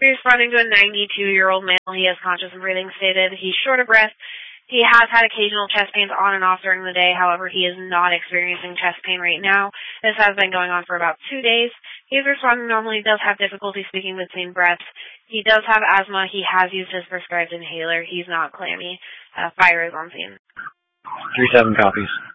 We're responding to a 92-year-old male. He has conscious and breathing stated. He's short of breath. He has had occasional chest pains on and off during the day. However, he is not experiencing chest pain right now. This has been going on for about 2 days. He is responding normally. He does have difficulty speaking between breaths. He does have asthma. He has used his prescribed inhaler. He's not clammy. Fire is on scene. 3-7 copies.